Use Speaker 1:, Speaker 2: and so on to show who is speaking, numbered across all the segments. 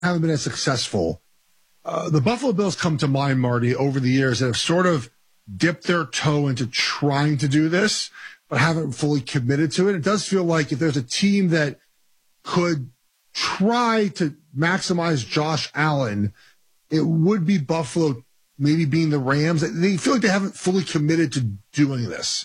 Speaker 1: haven't been as successful. The Buffalo Bills come to mind, Marty, over the years that have sort of dipped their toe into trying to do this, but haven't fully committed to it. It does feel like if there's a team that could try to maximize Josh Allen, it would be Buffalo, maybe being the Rams. They feel like they haven't fully committed to doing this.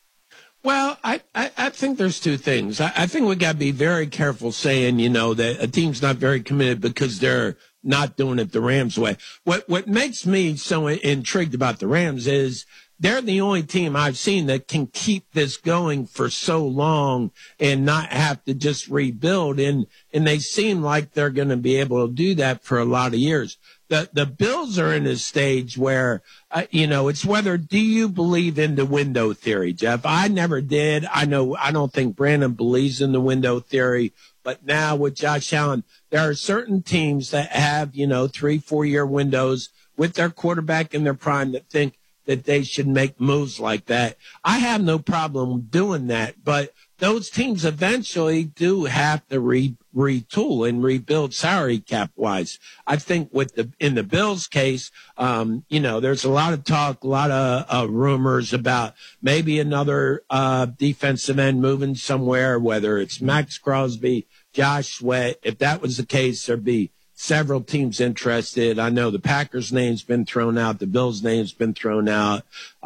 Speaker 2: Well, I think there's two things. I think we got to be very careful saying, that a team's not very committed because they're not doing it the Rams way. What makes me so intrigued about the Rams is they're the only team I've seen that can keep this going for so long and not have to just rebuild. And they seem like they're going to be able to do that for a lot of years. The Bills are in a stage where, it's whether do you believe in the window theory, Jeff? I never did. I don't think Brandon believes in the window theory. But now with Josh Allen, there are certain teams that have, 3-4 year windows with their quarterback in their prime that think that they should make moves like that. I have no problem doing that, but those teams eventually do have to retool and rebuild salary cap wise. I think in the Bills case, there's a lot of talk, a lot of rumors about maybe another defensive end moving somewhere, whether it's Max Crosby, Josh Sweat. If that was the case, there'd be several teams interested. I know the Packers' name's been thrown out. The Bills' name's been thrown out.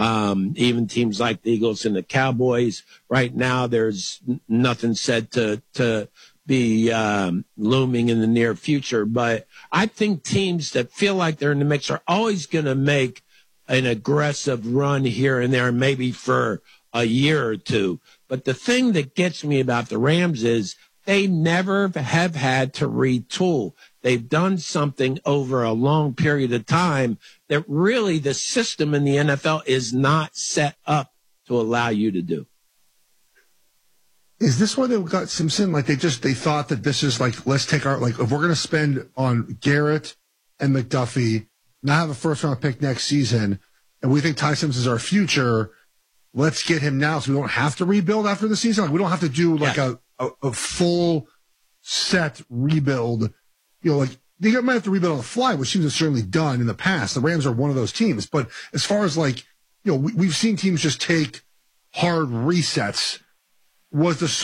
Speaker 2: Even teams like the Eagles and the Cowboys. Right now, there's nothing said to be looming in the near future. But I think teams that feel like they're in the mix are always going to make an aggressive run here and there, maybe for a year or two. But the thing that gets me about the Rams is they never have had to retool. They've done something over a long period of time that really the system in the NFL is not set up to allow you to do.
Speaker 1: Is this why they got Simpson? Like they thought that this is like, let's take if we're going to spend on Garrett and McDuffie, not have a first round pick next season, and we think Ty Simpson is our future, let's get him now so we don't have to rebuild after the season. Like we don't have to do a full set rebuild. They might have to rebuild on the fly, which teams have certainly done in the past. The Rams are one of those teams. But as far as we've seen teams just take hard resets. Was the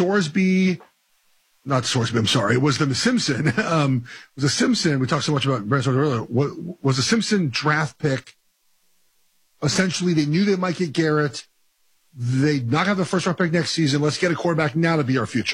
Speaker 1: Simpson. Was the Simpson, we talked so much about Brent earlier, was the Simpson draft pick, essentially they knew they might get Garrett. They'd not have the first round pick next season. Let's get a quarterback now to be our future.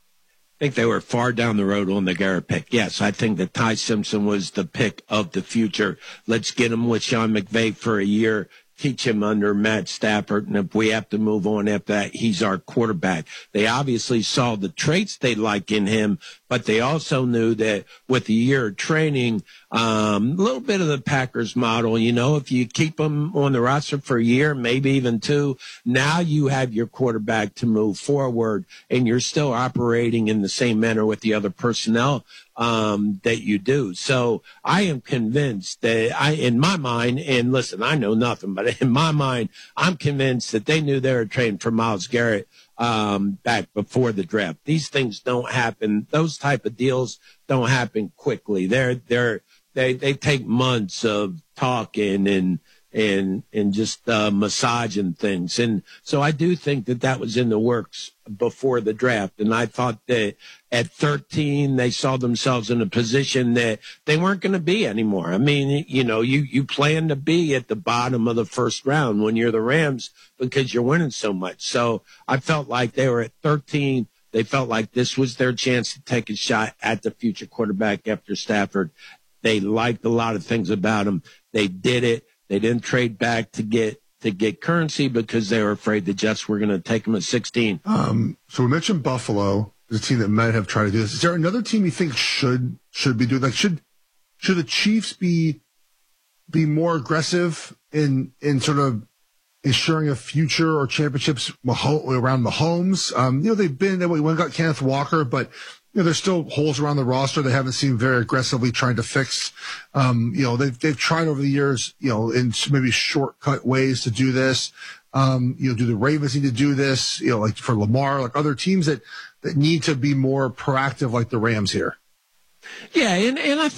Speaker 2: I think they were far down the road on the Garrett pick. Yes, I think that Ty Simpson was the pick of the future. Let's get him with Sean McVay for a year, teach him under Matt Stafford, and if we have to move on after that, he's our quarterback. They obviously saw the traits they like in him, but they also knew that with a year of training, a little bit of the Packers model, if you keep him on the roster for a year, maybe even two, now you have your quarterback to move forward, and you're still operating in the same manner with the other personnel that you do. So I am convinced that in my mind, and listen, I know nothing, but in my mind, I'm convinced that they knew they were trading for Myles Garrett back before the draft. These things don't happen. Those type of deals don't happen quickly. They take months of talking and just massaging things. And so I do think that was in the works before the draft. And I thought that at 13, they saw themselves in a position that they weren't going to be anymore. I mean, you plan to be at the bottom of the first round when you're the Rams because you're winning so much. So I felt like they were at 13. They felt like this was their chance to take a shot at the future quarterback after Stafford. They liked a lot of things about him. They did it. They didn't trade back to get currency because they were afraid the Jets were going to take him at 16.
Speaker 1: So we mentioned Buffalo, the team that might have tried to do this. Is there another team you think should be doing should the Chiefs be more aggressive in sort of ensuring a future or championships around Mahomes? They went and got Kenneth Walker, but there's still holes around the roster they haven't seemed very aggressively trying to fix. They've tried over the years, in maybe shortcut ways to do this. Do the Ravens need to do this? Like for Lamar, like other teams that need to be more proactive, like the Rams here.
Speaker 2: Yeah, and I